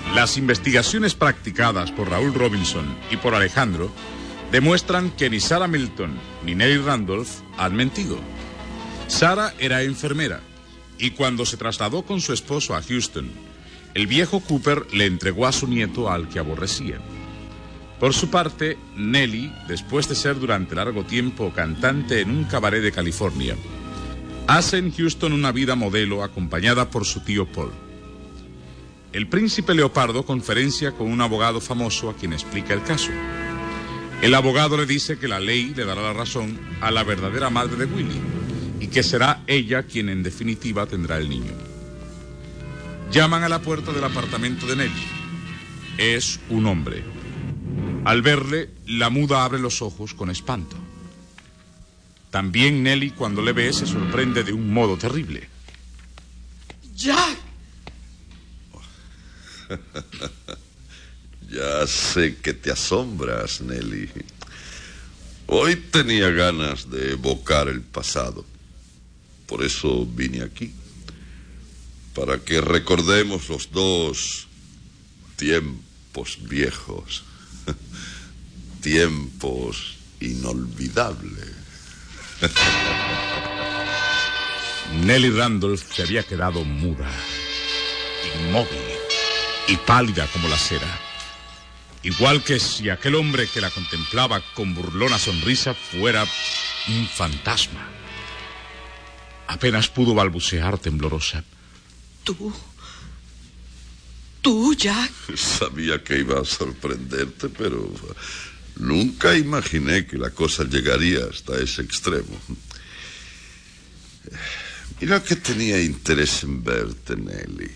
Las investigaciones practicadas por Raúl Robinson y por Alejandro demuestran que ni Sarah Milton ni Nelly Randolph han mentido. Sarah era enfermera y cuando se trasladó con su esposo a Houston, el viejo Cooper le entregó a su nieto al que aborrecía. Por su parte, Nelly, después de ser durante largo tiempo cantante en un cabaret de California, hace en Houston una vida modelo acompañada por su tío Paul. El príncipe Leopardo conferencia con un abogado famoso a quien explica el caso. El abogado le dice que la ley le dará la razón a la verdadera madre de Willie y que será ella quien en definitiva tendrá el niño. Llaman a la puerta del apartamento de Nelly. Es un hombre. Al verle, la muda abre los ojos con espanto. También Nelly, cuando le ve, se sorprende de un modo terrible. ¡Jack! Ya sé que te asombras, Nelly. Hoy tenía ganas de evocar el pasado. Por eso vine aquí. Para que recordemos los dos tiempos viejos. Tiempos inolvidables. Nelly Randolph se había quedado muda, inmóvil y pálida como la cera. Igual que si aquel hombre que la contemplaba con burlona sonrisa fuera un fantasma. Apenas pudo balbucear temblorosa. ¿Tú, Jack? Sabía que iba a sorprenderte, pero nunca imaginé que la cosa llegaría hasta ese extremo. Mira que tenía interés en verte, Nelly.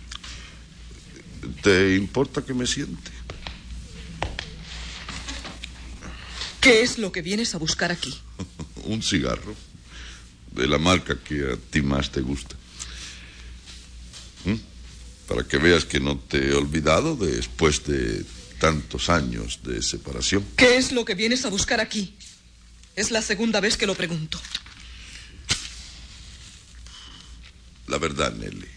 ¿Te importa que me siente? ¿Qué es lo que vienes a buscar aquí? Un cigarro, de la marca que a ti más te gusta. Para que veas que no te he olvidado después de tantos años de separación. ¿Qué es lo que vienes a buscar aquí? Es la segunda vez que lo pregunto. La verdad, Nelly,